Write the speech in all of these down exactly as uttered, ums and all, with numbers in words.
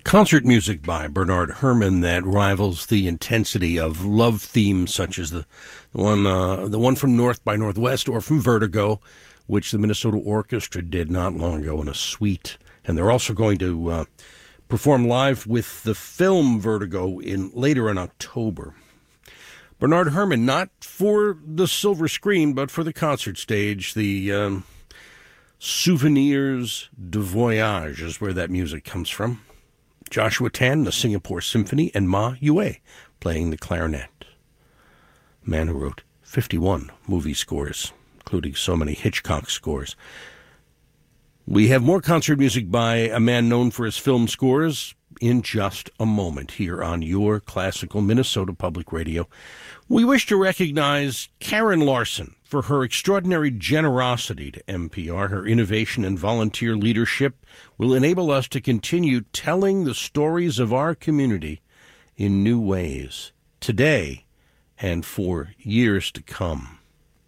Concert music by Bernard Herrmann that rivals the intensity of love themes such as the, the one uh, the one from North by Northwest or from Vertigo, which the Minnesota Orchestra did not long ago in a suite. And they're also going to uh, perform live with the film Vertigo in later in October. Bernard Herrmann, not for the silver screen, but for the concert stage. The um, Souvenirs de Voyage is where that music comes from. Joshua Tan, the Singapore Symphony, and Ma Yue playing the clarinet. Man who wrote fifty-one movie scores, including so many Hitchcock scores. We have more concert music by a man known for his film scores in just a moment here on Your Classical Minnesota Public Radio. We wish to recognize Karen Larson for her extraordinary generosity to M P R. Her innovation and volunteer leadership will enable us to continue telling the stories of our community in new ways, today and for years to come.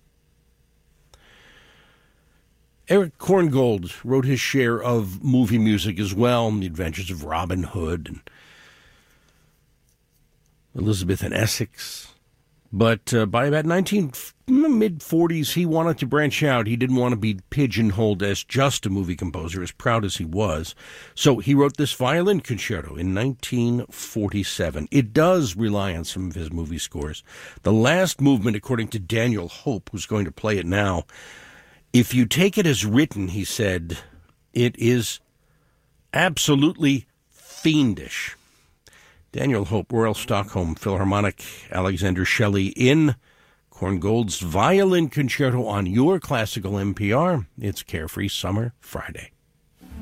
Eric Korngold wrote his share of movie music as well, The Adventures of Robin Hood and Elizabeth and Essex. But uh, by about nineteen mid-forties, he wanted to branch out. He didn't want to be pigeonholed as just a movie composer, as proud as he was. So he wrote this violin concerto in nineteen forty-seven. It does rely on some of his movie scores. The last movement, according to Daniel Hope, who's going to play it now, if you take it as written, he said, it is absolutely fiendish. Daniel Hope, Royal Stockholm Philharmonic, Alexander Shelley in Korngold's Violin Concerto on Your Classical N P R. It's Carefree Summer Friday.